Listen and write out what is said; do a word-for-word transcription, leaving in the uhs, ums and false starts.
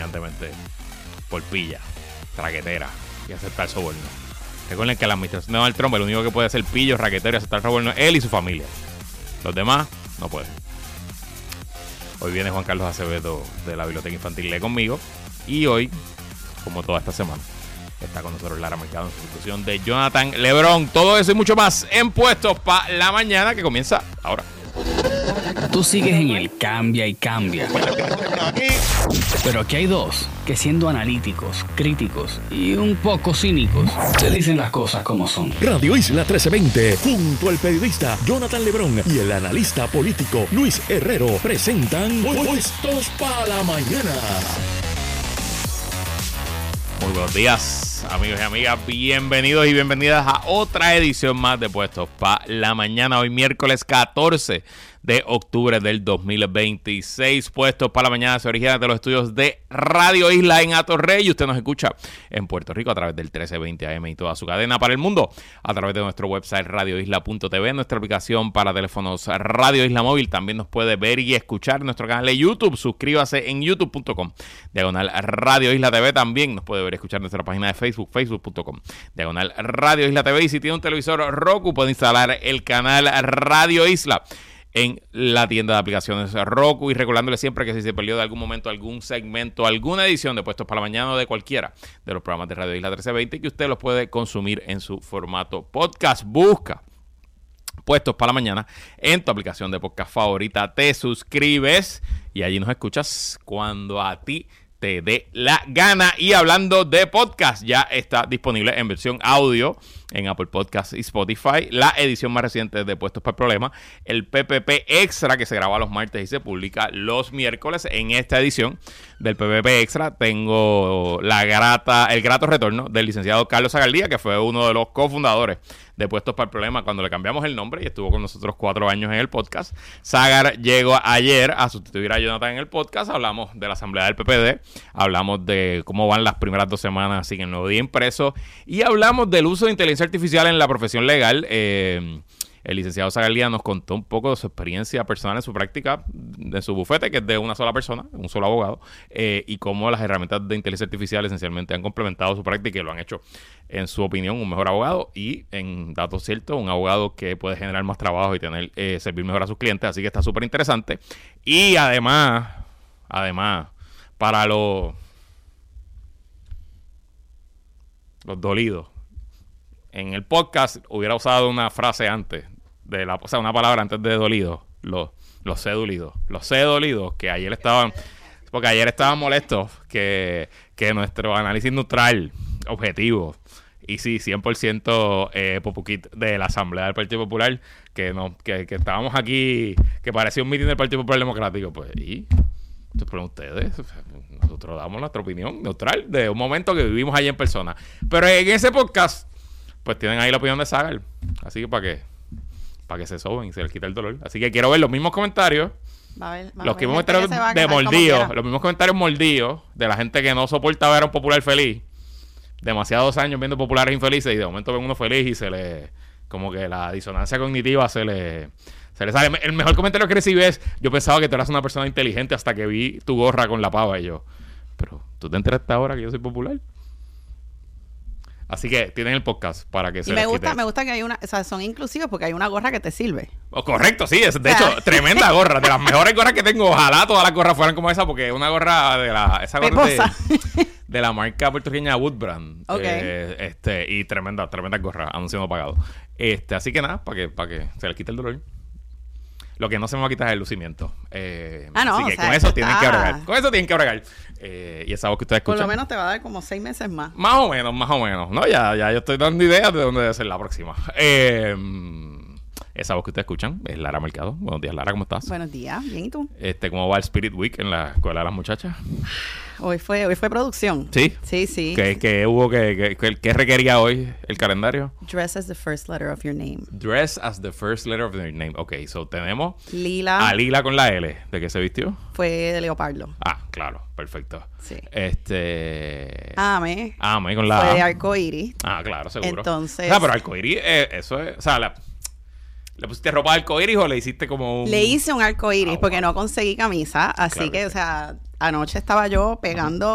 elegantemente por pilla, traquetera y aceptar soborno. Recuerden que la administración de Donald Trump, el único que puede ser pillo, raquetero y aceptar soborno es él y su familia. Los demás no pueden. Hoy viene Juan Carlos Acevedo de la Biblioteca Infantil Lee conmigo. Y hoy, como toda esta semana, está con nosotros Lara Mercado en sustitución de Jonathan Lebrón. Todo eso y mucho más en Puestos para la Mañana, que comienza ahora. Tú sigues en el cambia y cambia. Pero aquí hay dos que, siendo analíticos, críticos y un poco cínicos, te dicen las cosas como son. Radio Isla trece veinte, junto al periodista Jonathan Lebrón y el analista político Luis Herrero, presentan Puestos para la Mañana. Muy buenos días, amigos y amigas. Bienvenidos y bienvenidas a otra edición más de Puestos para la Mañana. Hoy miércoles catorce de octubre del dos mil veintiséis. Puestos para la Mañana se origina de los estudios de Radio Isla en Atorrey, y usted nos escucha en Puerto Rico a través del trece veinte A M y toda su cadena para el mundo a través de nuestro website radio isla punto t v, nuestra aplicación para teléfonos Radio Isla Móvil. También nos puede ver y escuchar en nuestro canal de YouTube. Suscríbase en youtube punto com diagonal Radio Isla T V. También nos puede ver y escuchar en nuestra página de Facebook, facebook punto com diagonal Radio Isla T V. Y si tiene un televisor Roku, puede instalar el canal Radio Isla en la tienda de aplicaciones Roku, y recordándole siempre que si se perdió de algún momento algún segmento, alguna edición de Puestos para la Mañana o de cualquiera de los programas de Radio Isla trece veinte, que usted los puede consumir en su formato podcast. Busca Puestos para la Mañana en tu aplicación de podcast favorita, te suscribes y allí nos escuchas cuando a ti te dé la gana. Y hablando de podcast, ya está disponible en versión audio en Apple Podcasts y Spotify la edición más reciente de Puestos para el Problema, el P P P Extra, que se graba los martes y se publica los miércoles. En esta edición del P P P Extra tengo la grata, el grato retorno del licenciado Carlos Zagaldía, que fue uno de los cofundadores de Puestos para el Problema cuando le cambiamos el nombre, y estuvo con nosotros cuatro años en el podcast. Zagar llegó ayer a sustituir a Jonathan en el podcast. Hablamos de la asamblea del P P D, hablamos de cómo van las primeras dos semanas sin el nuevo día impreso, y hablamos del uso de inteligencia artificial en la profesión legal. Eh, el licenciado Zagaldía nos contó un poco de su experiencia personal en su práctica, de su bufete, que es de una sola persona, un solo abogado, eh, y cómo las herramientas de inteligencia artificial esencialmente han complementado su práctica y lo han hecho, en su opinión, un mejor abogado, y en datos ciertos, un abogado que puede generar más trabajo y tener eh, servir mejor a sus clientes. Así que está súper interesante. Y además, además, para los, los dolidos, en el podcast hubiera usado una frase antes de la, o sea, una palabra antes de dolido. Los, los sé dolidos. Los sé dolidos, que ayer estaban, porque ayer estaban molestos que, que nuestro análisis neutral, objetivo, y sí, cien por ciento eh, Popuquit de la Asamblea del Partido Popular, que no, que, que estábamos aquí, que parecía un meeting del Partido Popular Democrático, pues, y entonces, por ustedes, nosotros damos nuestra opinión neutral de un momento que vivimos allí en persona. Pero en ese podcast, pues tienen ahí la opinión de Zagar. Así que para que para que se soben y se les quita el dolor. Así que quiero ver los mismos comentarios. Va a ver, va los mismos comentarios de mordidos. Los mismos comentarios mordidos de la gente que no soporta ver a un popular feliz. Demasiados años viendo populares infelices, y de momento ven uno feliz y se le... como que la disonancia cognitiva se le... se le sale. El mejor comentario que recibí es: yo pensaba que tú eras una persona inteligente hasta que vi tu gorra con la pava. Y yo, pero ¿tú te enteraste ahora que yo soy popular? Así que tienen el podcast para que se y me les gusta, quite. me gusta que hay una, o sea, son inclusivos porque hay una gorra que te sirve. Oh, correcto, sí, es de hecho tremenda gorra, de las mejores gorras que tengo. Ojalá todas las gorras fueran como esa, porque es una gorra de la, esa gorra de, de la marca puertorriqueña Woodbrand. Okay. Eh, este, y tremenda, tremenda gorra, anuncio no pagado. Este, así que nada, para que, para que se les quite el dolor. Lo que no se me va a quitar es el lucimiento. Eh, ah, no, así que o sea, con eso tienen está... que bregar. Con eso tienen que bregar. Eh, y esa voz que ustedes escuchan. Por lo menos te va a dar como seis meses más. Más o menos, más o menos. No, ya, ya yo estoy dando ideas de dónde debe ser la próxima. Eh, esa voz que ustedes escuchan es Lara Mercado. Buenos días, Lara, ¿cómo estás? Buenos días, bien, ¿y tú? Este, ¿cómo va el Spirit Week en la escuela de las muchachas? Hoy fue, hoy fue producción. ¿Sí? Sí, sí. ¿Qué, qué hubo? ¿Qué, qué, qué requería hoy el calendario? Dress as the first letter of your name. Dress as the first letter of your name. Ok, so tenemos Lila. a Lila con la L. ¿De qué se vistió? Fue de leopardo. Ah, claro, perfecto. Sí. Este... Ame. Ame con la Fue A. de arcoíris. Ah, claro, seguro. Entonces... O sea, pero arcoíris, eh, eso es... O sea, la... ¿le pusiste ropa de arcoíris o le hiciste como un...? Le hice un arcoíris ah, porque wow. no conseguí camisa. Así Claro que, que o sí. sea, anoche estaba yo pegando